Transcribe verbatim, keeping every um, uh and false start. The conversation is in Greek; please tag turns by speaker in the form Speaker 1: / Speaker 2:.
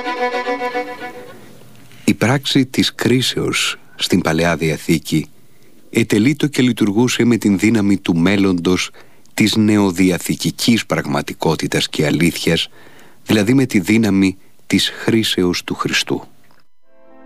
Speaker 1: Η πράξη της κρίσεως στην Παλαιά Διαθήκη ετελείτο και λειτουργούσε με την δύναμη του μέλλοντος της νεοδιαθηκικής πραγματικότητας και αλήθειας, δηλαδή με τη δύναμη της χρήσεως του Χριστού.